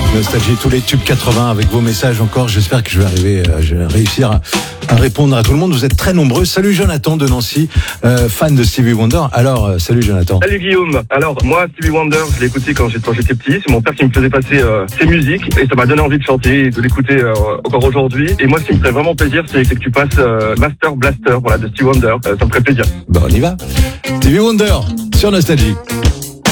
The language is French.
Nostalgie, tous les tubes 80 avec vos messages encore. J'espère que je vais réussir à répondre à tout le monde. Vous êtes très nombreux. Salut Jonathan de Nancy, fan de Stevie Wonder. Alors, salut Jonathan. Salut Guillaume. Alors, moi, Stevie Wonder, je l'ai écouté quand j'étais petit. C'est mon père qui me faisait passer ses musiques et ça m'a donné envie de chanter et de l'écouter encore aujourd'hui. Et moi, ce qui me ferait vraiment plaisir, c'est que tu passes Master Blaster, voilà, de Stevie Wonder. Ça me ferait plaisir. Bon, on y va. Stevie Wonder sur Nostalgie.